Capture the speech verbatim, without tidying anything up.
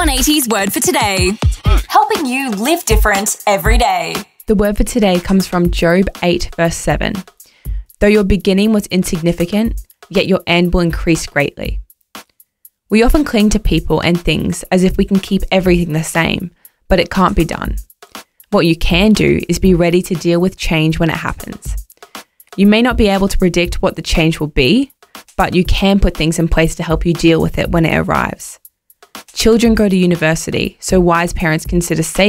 one eighty's word for today. Helping you live different every day. The word for today comes from Job eight verse seven. Though your beginning was insignificant, yet your end will increase greatly. We often cling to people and things as if we can keep everything the same, but it can't be done. What you can do is be ready to deal with change when it happens. You may not be able to predict what the change will be, but you can put things in place to help you deal with it when it arrives. Children go to university, so wise parents consider saving